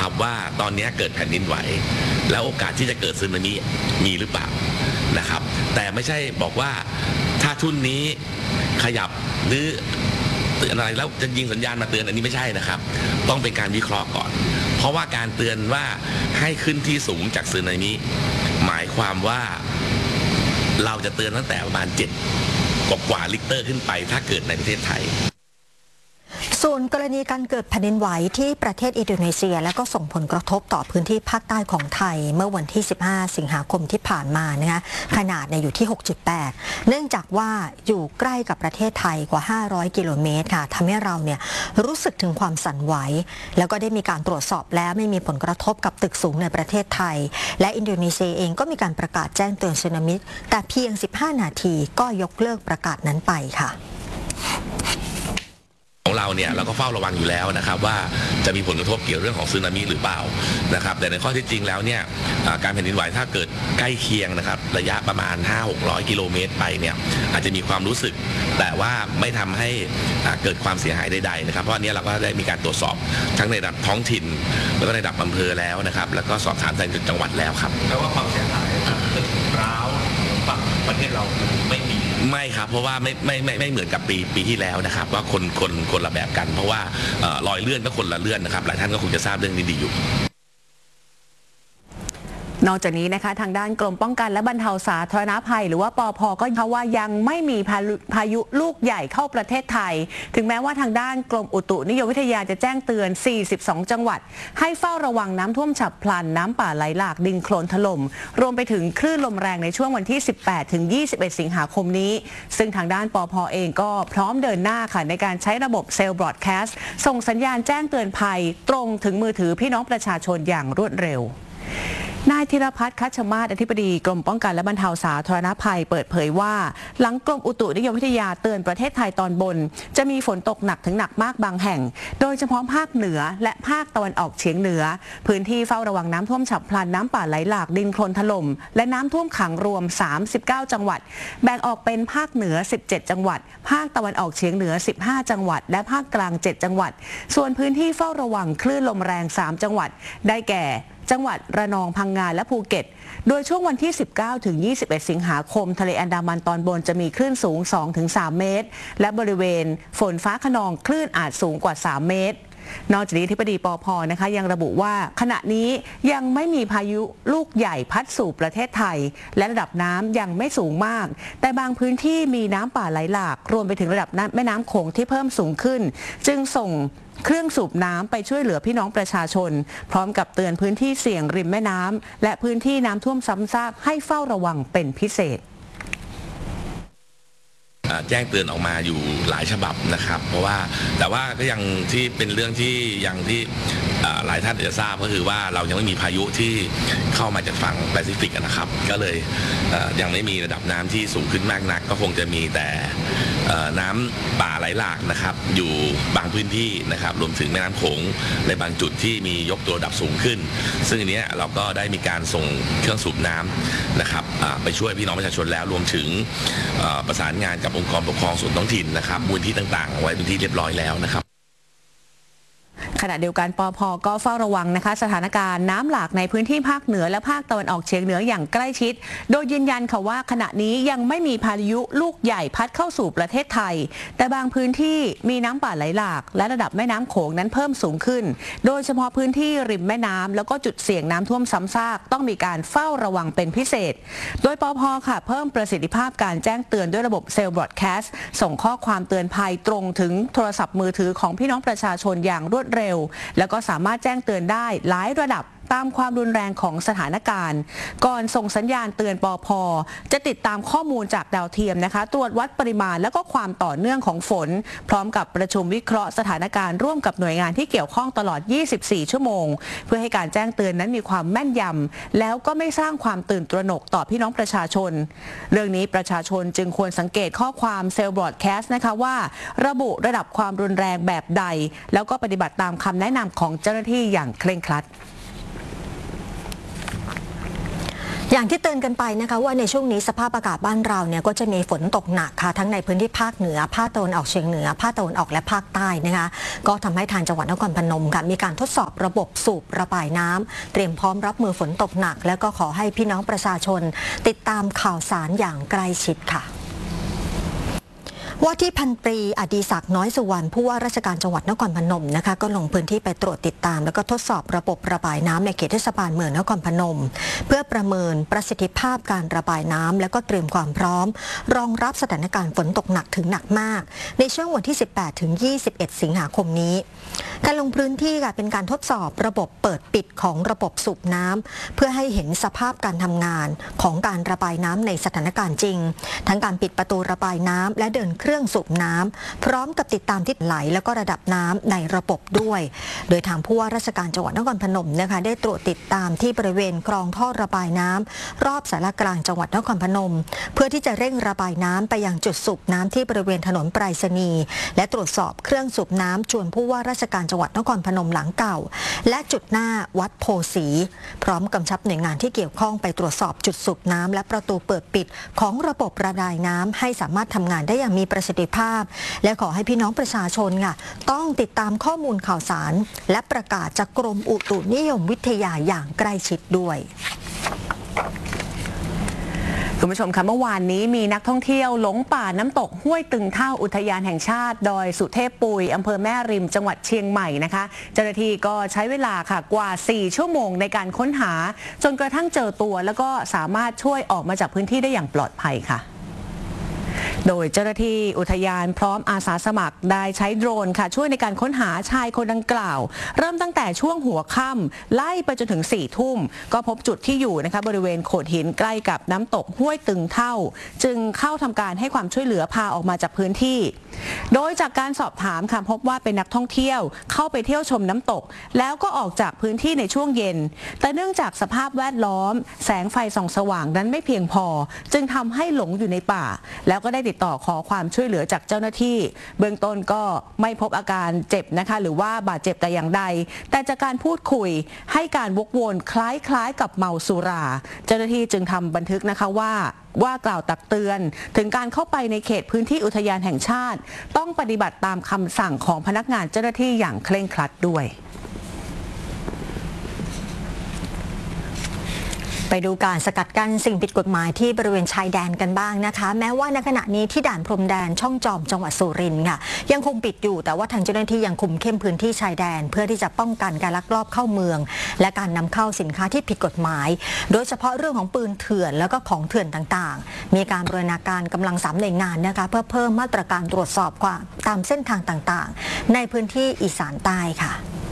นะครับว่าตอนนี้เกิดแผ่นดินไหวแล้วโอกาสที่จะเกิดสึนามิมีหรือเปล่านะครับแต่ไม่ใช่บอกว่าถ้าทุ่นนี้ขยับหรือเตือนอะไรแล้วจะยิงสัญญาณมาเตือนอันนี้ไม่ใช่นะครับต้องเป็นการวิเคราะห์ก่อนเพราะว่าการเตือนว่าให้ขึ้นที่สูงจากสึนามิหมายความว่าเราจะเตือนตั้งแต่ประมาณ7กว่าลิกเตอร์ขึ้นไปถ้าเกิดในประเทศไทยส่วนกรณีการเกิดแผ่นดินไหวที่ประเทศอินโดนีเซียและก็ส่งผลกระทบต่อพื้นที่ภาคใต้ของไทยเมื่อวันที่15สิงหาคมที่ผ่านมานะคะขนาดอยู่ที่ 6.8 เนื่องจากว่าอยู่ใกล้กับประเทศไทยกว่า500กิโลเมตรค่ะทำให้เรารู้สึกถึงความสั่นไหวแล้วก็ได้มีการตรวจสอบแล้วไม่มีผลกระทบกับตึกสูงในประเทศไทยและอินโดนีเซียเองก็มีการประกาศแจ้งเตือนสึนามิแต่เพียง15นาทีก็ยกเลิกประกาศนั้นไปค่ะของเราเราก็เฝ้าระวังอยู่แล้วนะครับว่าจะมีผลกระทบเกี่ยวเรื่องของสึนามิหรือเปล่านะครับแต่ในข้อที่จริงแล้วการแผ่นดินไหวถ้าเกิดใกล้เคียงนะครับระยะประมาณ 500-600 กิโลเมตรไปอาจจะมีความรู้สึกแต่ว่าไม่ทำให้เกิดความเสียหายใดๆนะครับเพราะอันนี้เราก็ได้มีการตรวจสอบทั้งในระดับท้องถิ่นแล้วก็ในระดับอำเภอแล้วนะครับแล้วก็สอบถามทางจังหวัดแล้วครับแปลว่าความเสียหายตึกร้าวฝั่งประเทศเราไม่ครับเพราะว่าไม่เหมือนกับปีที่แล้วนะครับว่าคนละแบบกันเพราะว่ารอยเลื่อนก็คนละเลื่อนนะครับหลายท่านก็คงจะทราบเรื่องนี้ดีอยู่นอกจากนี้นะคะทางด้านกรมป้องกันและบรรเทาสาธารณภัยหรือว่าปภ.ก็ย้ำว่ายังไม่มีพายุลูกใหญ่เข้าประเทศไทยถึงแม้ว่าทางด้านกรมอุตุนิยมวิทยาจะแจ้งเตือน42จังหวัดให้เฝ้าระวังน้ำท่วมฉับพลันน้ำป่าไหลหลากดินโคลนถล่มรวมไปถึงคลื่นลมแรงในช่วงวันที่18ถึง21สิงหาคมนี้ซึ่งทางด้านปภ.เองก็พร้อมเดินหน้าค่ะในการใช้ระบบเซลล์บรอดแคสต์ส่งสัญญาณแจ้งเตือนภัยตรงถึงมือถือพี่น้องประชาชนอย่างรวดเร็วนายธีรพัฒน์คัชมาศอธิบดีกรมป้องกันและบรรเทาสาธารณภัยเปิดเผยว่าหลังกรมอุตุนิยมวิทยาเตือนประเทศไทยตอนบนจะมีฝนตกหนักถึงหนักมากบางแห่งโดยเฉพาะภาคเหนือและภาคตะวันออกเฉียงเหนือพื้นที่เฝ้าระวังน้ำท่วมฉับพลันน้ำป่าไหลหลากดินโคลนถล่มและน้ำท่วมขังรวม39จังหวัดแบ่งออกเป็นภาคเหนือ17จังหวัดภาคตะวันออกเฉียงเหนือ15จังหวัดและภาคกลาง7จังหวัดส่วนพื้นที่เฝ้าระวังคลื่นลมแรง3จังหวัดได้แก่จังหวัดระนองพังงาและภูเก็ตโดยช่วงวันที่19ถึง21สิงหาคมทะเลอันดามันตอนบนจะมีคลื่นสูง 2-3 เมตรและบริเวณฝนฟ้าคะนองคลื่นอาจสูงกว่า3เมตรนอกจากนี้อธิบดีปภ.นะคะยังระบุว่าขณะนี้ยังไม่มีพายุลูกใหญ่พัดสู่ประเทศไทยและระดับน้ำยังไม่สูงมากแต่บางพื้นที่มีน้ำป่าไหลหลากรวมไปถึงระดับแม่น้ำโขงที่เพิ่มสูงขึ้นจึงส่งเครื่องสูบน้ำไปช่วยเหลือพี่น้องประชาชนพร้อมกับเตือนพื้นที่เสี่ยงริมแม่น้ำและพื้นที่น้ำท่วมซ้ำซากให้เฝ้าระวังเป็นพิเศษแจ้งเตือนออกมาอยู่หลายฉบับนะครับเพราะว่าแต่ว่าก็ยังที่เป็นเรื่องที่ยังที่หลายท่านอาจจะทราบก็คือว่าเรายังไม่มีพายุที่เข้ามาจากฝั่งแปซิฟิกนะครับก็เลยยังไม่มีระดับน้ำที่สูงขึ้นมากนักก็คงจะมีแต่น้ำป่าไหลหลากนะครับอยู่บางพื้นที่นะครับรวมถึงแม่น้ำโขงในบางจุดที่มียกตัวระดับสูงขึ้นซึ่งอันนี้เราก็ได้มีการส่งเครื่องสูบน้ำนะครับไปช่วยพี่น้องประชาชนแล้วรวมถึงประสานงานกับองค์กรปกครองส่วนท้องถิ่นนะครับมูลที่ต่างๆไว้เป็นที่เรียบร้อยแล้วนะครับขณะเดียวกันปภ.ก็เฝ้าระวังนะคะสถานการณ์น้ำหลากในพื้นที่ภาคเหนือและภาคตะวันออกเฉียงเหนืออย่างใกล้ชิดโดยยืนยันค่ะว่าขณะนี้ยังไม่มีพายุลูกใหญ่พัดเข้าสู่ประเทศไทยแต่บางพื้นที่มีน้ำป่าไหลหลากและระดับแม่น้ำโขงนั้นเพิ่มสูงขึ้นโดยเฉพาะพื้นที่ริมแม่น้ำแล้วก็จุดเสี่ยงน้ำท่วมซ้ำซากต้องมีการเฝ้าระวังเป็นพิเศษโดยปภ.ค่ะเพิ่มประสิทธิภาพการแจ้งเตือนด้วยระบบเซลล์บรอดแคสต์ส่งข้อความเตือนภัยตรงถึงโทรศัพท์มือถือของพี่น้องประชาชนอย่างรวดเร็วแล้วก็สามารถแจ้งเตือนได้หลายระดับตามความรุนแรงของสถานการณ์ก่อนส่งสัญญาณเตือนปภ.จะติดตามข้อมูลจากดาวเทียมนะคะตรวจวัดปริมาณและก็ความต่อเนื่องของฝนพร้อมกับประชุมวิเคราะห์สถานการณ์ร่วมกับหน่วยงานที่เกี่ยวข้องตลอด24ชั่วโมงเพื่อให้การแจ้งเตือนนั้นมีความแม่นยำแล้วก็ไม่สร้างความตื่นตระหนกต่อพี่น้องประชาชนเรื่องนี้ประชาชนจึงควรสังเกตข้อความเซลล์บรอดแคสต์นะคะว่าระบุระดับความรุนแรงแบบใดแล้วก็ปฏิบัติตามคำแนะนำของเจ้าหน้าที่อย่างเคร่งครัดอย่างที่เตือนกันไปนะคะว่าในช่วงนี้สภาพอากาศบ้านเราเนี่ยก็จะมีฝนตกหนักค่ะทั้งในพื้นที่ภาคเหนือภาคตะวันออกเฉียงเหนือภาคตะวันออกและภาคใต้นะคะก็ทำให้ทางจังหวัดนครพนมค่ะมีการทดสอบระบบสูบระบายน้ำเตรียมพร้อมรับมือฝนตกหนักและก็ขอให้พี่น้องประชาชนติดตามข่าวสารอย่างใกล้ชิดค่ะว่าที่พันตรีอดีศักดิ์น้อยสุวรรณผู้ว่าราชการจังหวัดนครพนมนะคะก็ลงพื้นที่ไปตรวจติดตามแล้วก็ทดสอบระบบระบายน้ำในเขตเทศบาลเมืองนครพนมเพื่อประเมินประสิทธิภาพการระบายน้ำและก็เตรียมความพร้อมรองรับสถานการณ์ฝนตกหนักถึงหนักมากในช่วงวันที่ 18 ถึง 21 สิงหาคมนี้การลงพื้นที่ค่ะเป็นการทดสอบระบบเปิดปิดของระบบสูบน้ำเพื่อให้เห็นสภาพการทำงานของการระบายน้ำในสถานการณ์จริงทั้งการปิดประตูระบายน้ำและเดินเครื่องสูบน้ำพร้อมกับติดตามทิศไหลแล้วก็ระดับน้ำในระบบด้วยโดยทางผู้ว่าราชการจังหวัดนครพนมนะคะได้ตรวจติดตามที่บริเวณคลองท่อระบายน้ำรอบสารกลางจังหวัดนครพนมเพื่อที่จะเร่งระบายน้ำไปยังจุดสูบน้ำที่บริเวณถนนไปรษณีย์และตรวจสอบเครื่องสูบน้ำจวนผู้ว่าราชการจังหวัดนครพนมหลังเก่าและจุดหน้าวัดโพสีพร้อมกำชับหน่วยงานที่เกี่ยวข้องไปตรวจสอบจุดสูบน้ำและประตูเปิดปิดของระบบระบายน้ำให้สามารถทำงานได้อย่างมีประสิทธิภาพและขอให้พี่น้องประชาชนค่ะต้องติดตามข้อมูลข่าวสารและประกาศจากกรมอุตุนิยมวิทยาอย่างใกล้ชิดด้วยคุณผู้ชมคะเมื่อวานนี้มีนักท่องเที่ยวหลงป่าน้ำตกห้วยตึงเท่าอุทยานแห่งชาติดอยสุเทพปุยอำเภอแม่ริมจังหวัดเชียงใหม่นะคะเจ้าหน้าที่ก็ใช้เวลาค่ะกว่า4 ชั่วโมงในการค้นหาจนกระทั่งเจอตัวแล้วก็สามารถช่วยออกมาจากพื้นที่ได้อย่างปลอดภัยค่ะโดยเจ้าหน้าที่อุทยานพร้อมอาสาสมัครได้ใช้โดรนค่ะช่วยในการค้นหาชายคนดังกล่าวเริ่มตั้งแต่ช่วงหัวค่ำไล่ไปจนถึง4 ทุ่มก็พบจุดที่อยู่นะคะบริเวณโขดหินใกล้กับน้ำตกห้วยตึงเท่าจึงเข้าทำการให้ความช่วยเหลือพาออกมาจากพื้นที่โดยจากการสอบถามค่ะพบว่าเป็นนักท่องเที่ยวเข้าไปเที่ยวชมน้ำตกแล้วก็ออกจากพื้นที่ในช่วงเย็นแต่เนื่องจากสภาพแวดล้อมแสงไฟส่องสว่างนั้นไม่เพียงพอจึงทำให้หลงอยู่ในป่าแล้วก็ได้ติดต่อขอความช่วยเหลือจากเจ้าหน้าที่เบื้องต้นก็ไม่พบอาการเจ็บนะคะหรือว่าบาดเจ็บแต่อย่างใดแต่จากการพูดคุยให้การวกวนคล้ายๆกับเมาสุราเจ้าหน้าที่จึงทำบันทึกนะคะว่ากล่าวตักเตือนถึงการเข้าไปในเขตพื้นที่อุทยานแห่งชาติต้องปฏิบัติตามคำสั่งของพนักงานเจ้าหน้าที่อย่างเคร่งครัดด้วยไปดูการสกัดกั้นสิ่งผิดกฎหมายที่บริเวณชายแดนกันบ้างนะคะแม้ว่าในขณะนี้ที่ด่านพรมแดนช่องจอมจังหวัดสุรินทร์ค่ะยังคงปิดอยู่แต่ว่าทางเจ้าหน้าที่ยังคุมเข้มพื้นที่ชายแดนเพื่อที่จะป้องกันการลักลอบเข้าเมืองและการนำเข้าสินค้าที่ผิดกฎหมายโดยเฉพาะเรื่องของปืนเถื่อนแล้วก็ของเถื่อนต่างๆมีการบูรณาการกำลัง3 หน่วยงานนะคะเพื่อเพิ่มมาตรการตรวจสอบความตามเส้นทางต่างๆในพื้นที่อีสานใต้ค่ะ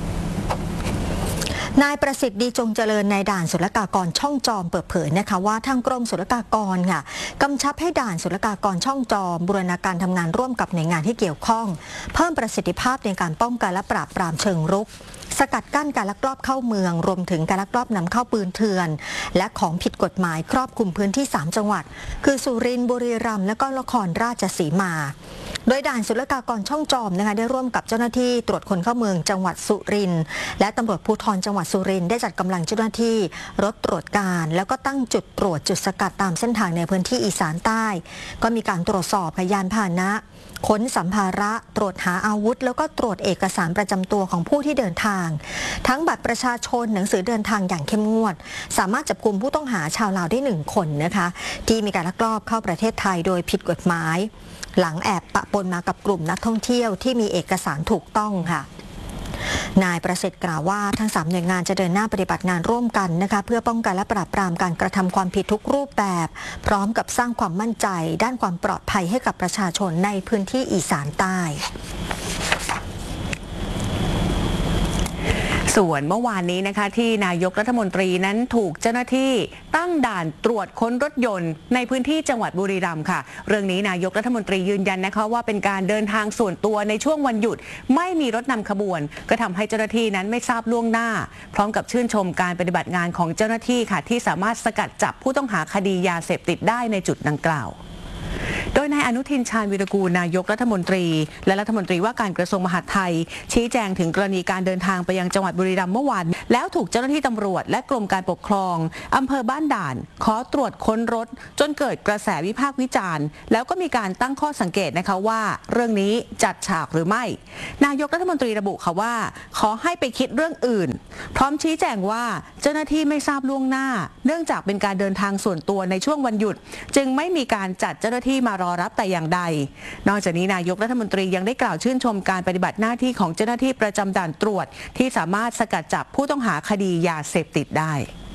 นายประสิทธิ์ดีจงเจริญในด่านศุลกากรช่องจอมเปิดเผยนะคะว่าทางกรมศุลกากรค่ะกำชับให้ด่านศุลกากรช่องจอมบูรณาการทำงานร่วมกับหน่วยงานที่เกี่ยวข้องเพิ่มประสิทธิภาพในการป้องกันและปราบปรามเชิงรุกสกัดกั้นการลักลอบเข้าเมืองรวมถึงการลักลอบนำเข้าปืนเถื่อนและของผิดกฎหมายครอบคลุมพื้นที่3 จังหวัดคือสุรินทร์บุรีรัมย์และก็นครราชสีมาโดยด่านศุลกากรช่องจอมนะคะได้ร่วมกับเจ้าหน้าที่ตรวจคนเข้าเมืองจังหวัดสุรินทร์และตำรวจภูธรจังหวัดสุรินทร์ได้จัดกำลังเจ้าหน้าที่รถตรวจการแล้วก็ตั้งจุดตรวจจุดสกัดตามเส้นทางในพื้นที่อีสานใต้ก็มีการตรวจสอบพยานพาหนะค้นสัมภาระตรวจหาอาวุธแล้วก็ตรวจเอกสารประจำตัวของผู้ที่เดินทางทั้งบัตรประชาชนหนังสือเดินทางอย่างเข้มงวดสามารถจับกุมผู้ต้องหาชาวลาวได้1 คนนะคะที่มีการลักลอบเข้าประเทศไทยโดยผิดกฎหมายหลังแอบปะปนมากับกลุ่มนักท่องเที่ยวที่มีเอกสารถูกต้องค่ะนายประสิทธิ์กล่าวว่าทั้ง3 หน่วยงานจะเดินหน้าปฏิบัติงานร่วมกันนะคะเพื่อป้องกันและปราบปรามการกระทำความผิดทุกรูปแบบพร้อมกับสร้างความมั่นใจด้านความปลอดภัยให้กับประชาชนในพื้นที่อีสานใต้ส่วนเมื่อวานนี้นะคะที่นายกรัฐมนตรีนั้นถูกเจ้าหน้าที่ตั้งด่านตรวจค้นรถยนต์ในพื้นที่จังหวัดบุรีรัมย์ค่ะเรื่องนี้นายกรัฐมนตรียืนยันนะคะว่าเป็นการเดินทางส่วนตัวในช่วงวันหยุดไม่มีรถนำขบวนก็ทำให้เจ้าหน้าที่นั้นไม่ทราบล่วงหน้าพร้อมกับชื่นชมการปฏิบัติงานของเจ้าหน้าที่ค่ะที่สามารถสกัดจับผู้ต้องหาคดียาเสพติดได้ในจุดดังกล่าวโดยนายอนุทินชาญวีรกูลนายกรัฐมนตรีและรัฐมนตรีว่าการกระทรวงมหาดไทยชี้แจงถึงกรณีการเดินทางไปยังจังหวัดบุรีรัมย์เมื่อวานแล้วถูกเจ้าหน้าที่ตำรวจและกรมการปกครองอำเภอบ้านด่านขอตรวจค้นรถจนเกิดกระแสวิพากษ์วิจารณ์แล้วก็มีการตั้งข้อสังเกตนะคะว่าเรื่องนี้จัดฉากหรือไม่นายกรัฐมนตรีระบุค่ะว่าขอให้ไปคิดเรื่องอื่นพร้อมชี้แจงว่าเจ้าหน้าที่ไม่ทราบล่วงหน้าเนื่องจากเป็นการเดินทางส่วนตัวในช่วงวันหยุดจึงไม่มีการจัดเจ้าหน้าที่มารอรับแต่อย่างใดนอกจากนี้นายกรัฐมนตรียังได้กล่าวชื่นชมการปฏิบัติหน้าที่ของเจ้าหน้าที่ประจำด่านตรวจที่สามารถสกัดจับผู้ต้องหาคดียาเสพติดได้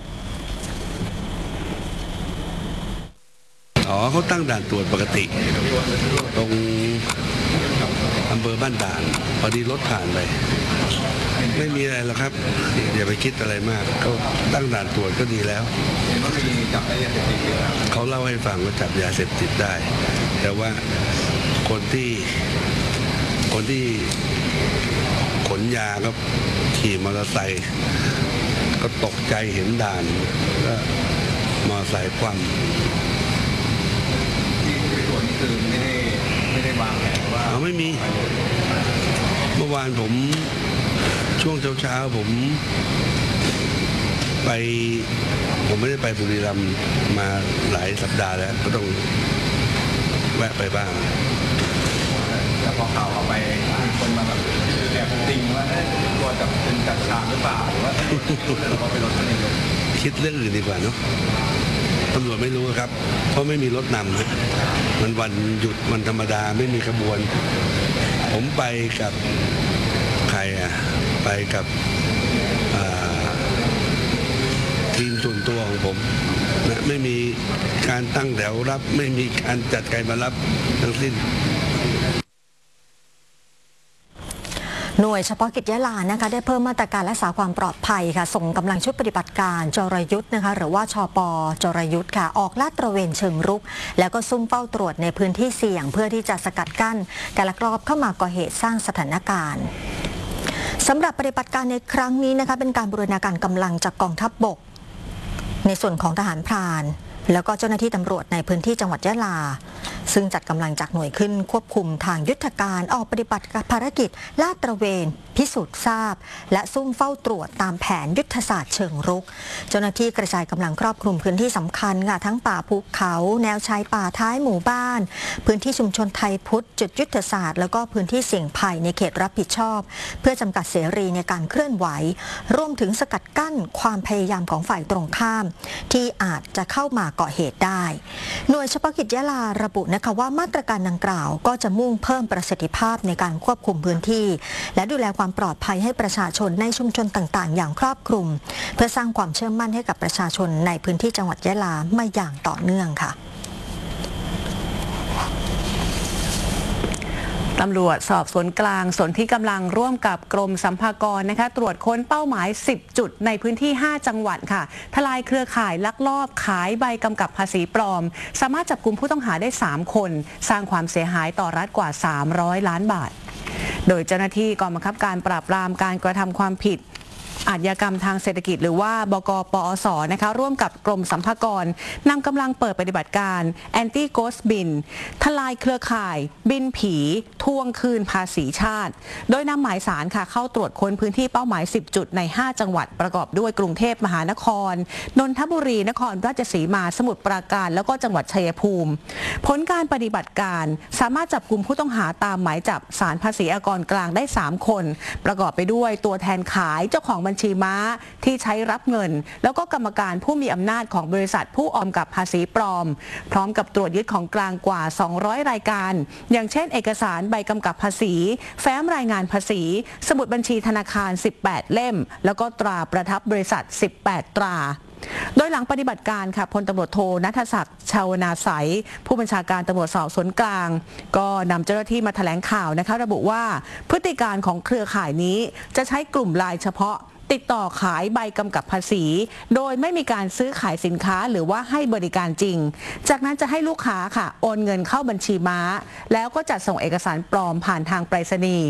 เขาตั้งด่านตรวจปกติตรงอำเภอบ้านด่านพอดีรถผ่านไปไม่มีอะไรหรอกครับอย่าไปคิดอะไรมากเขาตั้งด่านตรวจก็ดีแล้วเขาเล่าให้ฟังว่าจับยาเสพติดได้แต่ว่าคนที่ขนยาก็ขี่มอเตอร์ไซค์ก็ตกใจเห็นด่านก็มอเตอร์ไซค์คว่ำคือไม่ได้วางแผนว่าไม่มีเมื่อวานผมช่วงเช้าผมไม่ได้ไปบุรีรัมย์มาหลายสัปดาห์แล้วก็ต้องแวะไปบ้างแล้วพอข่าวออกไปมีคนมาแบบแอบติงว่าตัวจะเป็นจัดฉากหรือเปล่าหรือว่าเป็นรถนายกคิดเรื่องอื่นดีกว่าเนาะตำรวจไม่รู้ครับเพราะไม่มีรถนำฮะมันวันหยุดวันธรรมดาไม่มีขบวนผมไปกับใครไปกับทีมส่วนตัวของผมนะไม่มีการตั้งแถวรับไม่มีการจัดใครมารับทั้งสิ้นหน่วยเฉพาะกิจยะลานะคะได้เพิ่มมาตรการรักษาความปลอดภัยค่ะส่งกำลังชุดปฏิบัติการจรยุทธ์นะคะหรือว่าชป.จรยุทธ์ค่ะออกลาดตระเวนเชิงรุกแล้วก็ซุ่มเฝ้าตรวจในพื้นที่เสี่ยงเพื่อที่จะสกัดกั้นการลักลอบเข้ามาก่อเหตุสร้างสถานการณ์สำหรับปฏิบัติการในครั้งนี้นะคะเป็นการบูรณาการกำลังจากกองทัพบกในส่วนของทหารพรานแล้วก็เจ้าหน้าที่ตำรวจในพื้นที่จังหวัดยะลาซึ่งจัดกำลังจากหน่วยขึ้นควบคุมทางยุทธการออกปฏิบัติภารกิจลาดตระเวนพิสูจน์ทราบและซุ่มเฝ้าตรวจตามแผนยุทธศาสตร์เชิงรุกเจ้าหน้าที่กระจายกำลังครอบคลุมพื้นที่สำคัญค่ะทั้งป่าภูเขาแนวชายป่าท้ายหมู่บ้านพื้นที่ชุมชนไทยพุทธจุดยุทธศาสตร์แล้วก็พื้นที่เสี่ยงภัยในเขตรับผิดชอบเพื่อจำกัดเสรีในการเคลื่อนไหวรวมถึงสกัดกั้นความพยายามของฝ่ายตรงข้ามที่อาจจะเข้ามาก่อเหตุได้หน่วยเฉพาะกิจยะลาระบุนะคะว่ามาตรการดังกล่าวก็จะมุ่งเพิ่มประสิทธิภาพในการควบคุมพื้นที่และดูแลความปลอดภัยให้ประชาชนในชุมชนต่างๆอย่างครอบคลุมเพื่อสร้างความเชื่อมั่นให้กับประชาชนในพื้นที่จังหวัดยะลามาอย่างต่อเนื่องค่ะตำรวจสอบสวนกลางส่วนที่กำลังร่วมกับกรมสรรพากรนะคะตรวจค้นเป้าหมาย10จุดในพื้นที่5จังหวัดค่ะทลายเครือข่ายลักลอบขายใบกำกับภาษีปลอมสามารถจับกุมผู้ต้องหาได้3คนสร้างความเสียหายต่อรัฐกว่า300ล้านบาทโดยเจ้าหน้าที่กองบังคับการปราบปรามการกระทำความผิดอาชญากรรมทางเศรษฐกิจหรือว่าบก.ปอส.นะคะร่วมกับกรมสรรพากรนำกำลังเปิดปฏิบัติการแอนตี้โกสต์บินทลายเครือข่ายบินผีทวงคืนภาษีชาติโดยนำหมายสารค่ะเข้าตรวจค้นพื้นที่เป้าหมาย10จุดใน5จังหวัดประกอบด้วยกรุงเทพมหานครนนทบุรีนครราชสีมาสมุทรปราการแล้วก็จังหวัดชัยภูมิผลการปฏิบัติการสามารถจับกุมผู้ต้องหาตามหมายจับศาลภาษีอากรกลางได้3คนประกอบไปด้วยตัวแทนขายเจ้าของบัญชีม้าที่ใช้รับเงินแล้วก็กรรมการผู้มีอำนาจของบริษัทผู้ออมกับภาษีปลอมพร้อมกับตรวจยึดของกลางกว่า200รายการอย่างเช่นเอกสารใบกำกับภาษีแฟ้มรายงานภาษีสมุดบัญชีธนาคาร18เล่มแล้วก็ตราประทับบริษัท18ตราโดยหลังปฏิบัติการค่ะพลตำรวจโทณัฐศักดิ์ชาวนาใสผู้บัญชาการตำรวจสอบสวนกลางก็นำเจ้าหน้าที่มาแถลงข่าวนะคะระบุว่าพฤติการของเครือข่ายนี้จะใช้กลุ่มไลน์เฉพาะติดต่อขายใบกำกับภาษีโดยไม่มีการซื้อขายสินค้าหรือว่าให้บริการจริงจากนั้นจะให้ลูกค้าค่ะโอนเงินเข้าบัญชีม้าแล้วก็จัดส่งเอกสารปลอมผ่านทางไปรษณีย์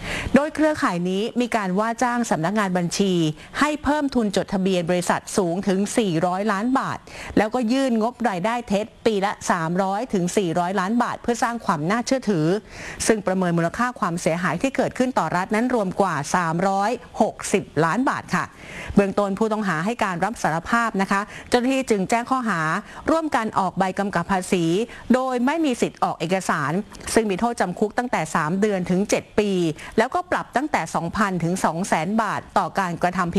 โดยเครือข่ายนี้มีการว่าจ้างสำนักงานบัญชีให้เพิ่มทุนจดทะเบียนบริษัทสูงถึง400 ล้านบาทแล้วก็ยื่นงบรายได้เท็จปีละ300ถึง400 ล้านบาทเพื่อสร้างความน่าเชื่อถือซึ่งประเมินมูลค่าความเสียหายที่เกิดขึ้นต่อรัฐนั้นรวมกว่า360 ล้านบาทค่ะเบื้องต้นผู้ต้องหาให้การรับสารภาพนะคะเจ้าหน้าที่จึงแจ้งข้อหาร่วมกันออกใบกำกับภาษีโดยไม่มีสิทธิ์ออกเอกสารซึ่งมีโทษจำคุกตั้งแต่3 เดือนถึง 7 ปีแล้วก็ปรับตั้งแต่ 2,000 ถึง 200,000 บาทต่อการกระทำผิด